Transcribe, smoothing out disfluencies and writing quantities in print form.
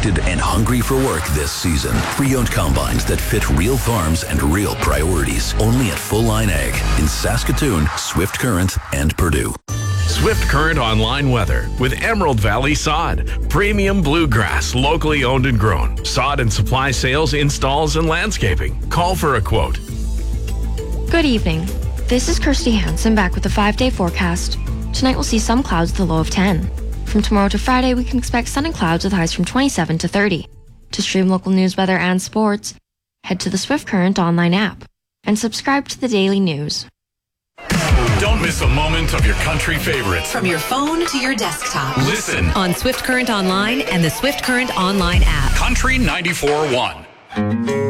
connected and hungry for work this season. Pre-owned combines that fit real farms and real priorities. Only at Full Line Ag in Saskatoon, Swift Current, and Purdue. Swift Current online weather with Emerald Valley Sod. Premium bluegrass, locally owned and grown. Sod and supply sales, installs, and landscaping. Call for a quote. Good evening. This is Kirsty Hansen back with a 5-day forecast. Tonight we'll see some clouds with a low of 10. From tomorrow to Friday, we can expect sun and clouds with highs from 27 to 30. To stream local news, weather, and sports, head to the Swift Current online app and subscribe to the daily news. Don't miss a moment of your country favorites. From your phone to your desktop. Listen on Swift Current Online and the Swift Current Online app. Country 94.1.